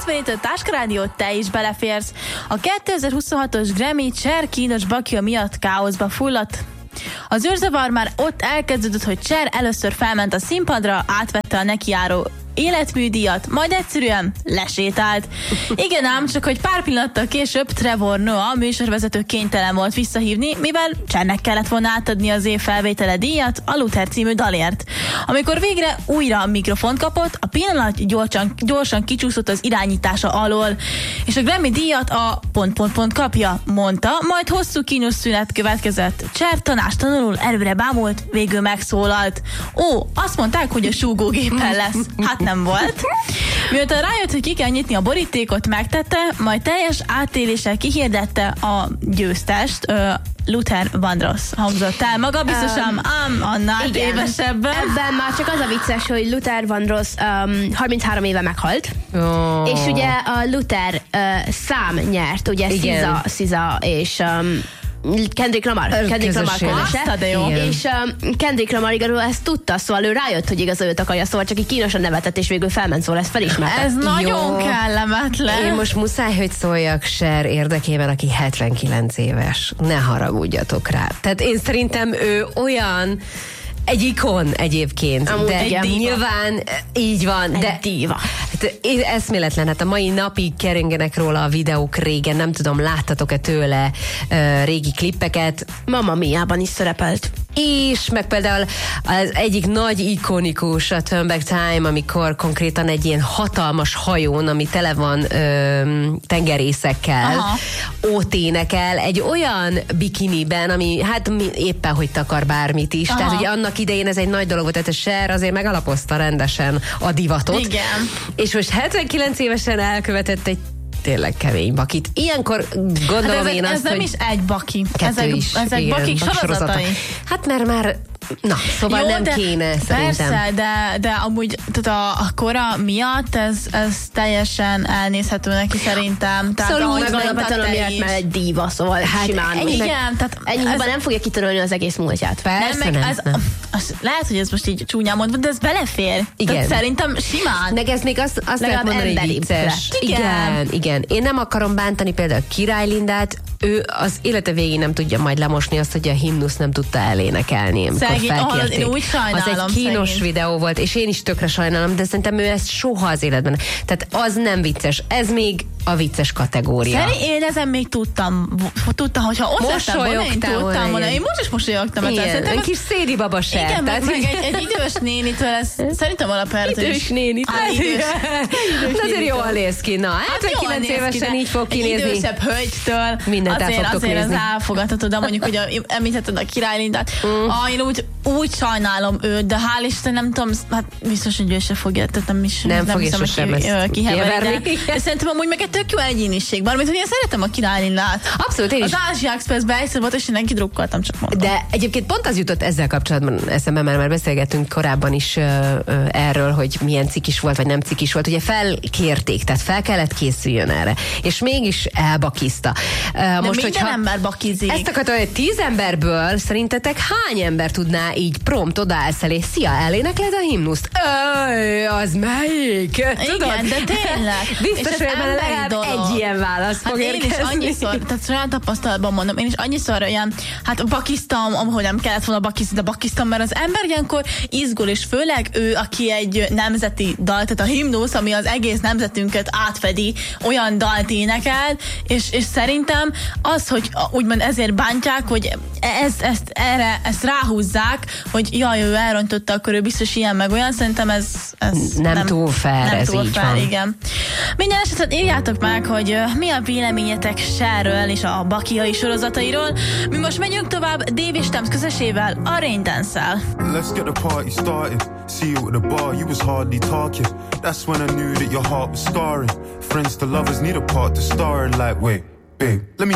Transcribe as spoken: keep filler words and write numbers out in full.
percben itt a Táska Rádió, te is beleférsz. A kétezer-huszonhatos Grammy Cher kínos bakja miatt káoszba fulladt. Az űrzavar már ott elkezdődött, hogy Cher először felment a színpadra, átvette a nekiáró életműdíjat, majd egyszerűen lesétált. Igen ám, csak hogy pár pillanattal később Trevor Noah, műsorvezető kénytelen volt visszahívni, mivel Chernek kellett volna átadni az év felvétele díjat a Luther című dalért. Amikor végre újra a mikrofont kapott, a pillanat gyorsan, gyorsan kicsúszott az irányítása alól, és a Grammy díjat a pont pont pont kapja, mondta, majd hosszú kínos szünet következett. Cher tanástalanul előre bámult, végül megszólalt. Ó, azt mondták, hogy a súgógéppel lesz. Hát nem volt. Miután rájött, hogy ki kell nyitni a borítékot, megtette, majd teljes átéléssel kihirdette a győztest. Ö, Luther Vandross hangzott el. Maga biztosan um, ám annál évesebb. Ebben már csak az a vicces, hogy Luther Vandross um, harminchárom éve meghalt. Oh. És ugye a Luther uh, szám nyert, ugye SZA, SZA és um, Kendrick Lamar. Kendrick Lamar közöse. És um, Kendrick Lamar igazából ezt tudta, szóval ő rájött, hogy igaz őt akarja, szóval csak így kínosan nevetett, és végül felment, szóval ezt felismerte. Ez nagyon kellemetlen. Én most muszáj, hogy szóljak Cher érdekében, aki hetvenkilenc éves. Ne haragudjatok rá. Tehát én szerintem ő olyan... Egy ikon egyébként, Amúgy de igen. nyilván így van. Egy de díva. Hát, eszméletlen, hát a mai napig keringenek róla a videók régen, nem tudom, láttatok-e tőle uh, régi klippeket. Mamma Mia-ban is szerepelt. És meg például az egyik nagy ikonikus a Turn Back Time, amikor konkrétan egy ilyen hatalmas hajón, ami tele van ö, tengerészekkel, aha, ott énekel, egy olyan bikiniben, ami hát mi, éppen hogy takar bármit is. Aha. Tehát ugye annak idején ez egy nagy dolog volt, tehát a Cher azért megalapozta rendesen a divatot. Igen. És most hetvenkilenc évesen elkövetett egy tényleg kemény bakit. Ilyenkor gondolom hát ez én ez azt, nem hogy... is egy baki. Ezek, is, ezek igen, bakik sorozatai. Hát mert már, na, szóval jó, nem de, kéne szerintem. Persze, de, de amúgy tehát a, a kora miatt ez, ez teljesen elnézhető neki szerintem. Tehát Szóval ahogy meg alapvetően mondtad te amiatt, is. mert egy díva, szóval Hát simán. ennyi- Igen, tehát Ennyiben ez, nem fogja kitörölni az egész múltját. Persze, nem, meg nem, ez, nem. az, lehet, hogy ez most így csúnyán mondva, de ez belefér. Igen. Tehát szerintem simán. Meg ez még azt, azt lehet Legalább mondani, hogy emberibb vicces. lett. Igen. igen, igen. Én nem akarom bántani például Király Lindát, ő az élete végén nem tudja majd lemosni azt, hogy a himnusz nem tudta elénekelni, amikor Szegény, ahol felkérték. én úgy sajnálom, Az egy kínos szegény. videó volt, és én is tökre sajnálom, de szerintem ő ezt soha az életben. Tehát az nem vicces. Ez még a vicces kategória. Szeri, én ezen még tudtam, tudtam, hogyha ott lettem volna, én Mosolyogtál tudtam volna, volna. igen. Én most is mosolyogtam. ezen. Igen, Szerintem egy ez- kis szédi baba Cher. igen, meg, tehát, meg egy, egy idős nénitől, ez szerintem alapvető is. idős néni. Hát, idős. De azért jól néz ki. Na, hetvenkilenc évesen így fog Egy kinézni. idősebb hölgytől Mindent el azért, fogtok azért nézni. az elfogadható, de mondjuk, hogy a, említetted a Király Lindát. Mm. Ah, én úgy, úgy sajnálom őt, de hál' Isten nem tudom, hát biztos, hogy ő se fogja, tehát nem is Nem fogja hiszem, hogy sosem ki- ezt ö, kiheverni, kiheverni. de, de szerintem amúgy meg egy tök jó egyéniség, bármint, hogy én szeretem a Király Lindát. Abszolút, én is. Az Ázsia Expressbe egyszer volt, és én neki drukkoltam, csak mondom. De egyébként pont az jutott ezzel kapcsolatban eszembe, mert már beszélgettünk korábban is uh, uh, erről, hogy milyen cikis volt, vagy nem cikis volt. Ugye felkérték, tehát fel kellett készüljön erre. És mégis elbakizta. Uh, De most, minden hogyha ember bakizik. ezt akartam, hogy tíz emberből szerintetek hány ember tudná így prompt odaállsz elé? Szia, elénekled a himnuszt? Öj, az melyik? Tudod? Igen, de tényleg. Biztos, És hogy ez ebben emberi legalább dolog. egy ilyen válasz Hát fog én is érkezni. annyiszor, tehát saját tapasztalatban mondom, én is annyiszor olyan, hát bakiztam, ahogy nem kellett volna bakizni, de bakiztam, mert az ember ilyenkor izgul, és főleg ő, aki egy nemzeti dal, tehát a himnusz, ami az egész nemzetünket átfedi, olyan dalt énekel, és, és szerintem az, hogy úgymond ezért bántják, hogy ezt, ezt, erre, ezt ráhúzzák, hogy jaj, ő elrontotta, akkor ő biztos ilyen meg olyan, szerintem ez, ez Nem, nem túl fair, nem ez túl így fair, van. igen. Minden esetet írjátok meg, hogy uh, mi a véleményetek Cherről és a bakiai sorozatairól. Mi most megyünk tovább Dave és Thames közösével, a Rain Dance-el. Let's get the party started. See you at the bar, you was hardly talking. That's when I knew that your heart was scarring. Friends to lovers need a part to star in. Like, wait, babe, let me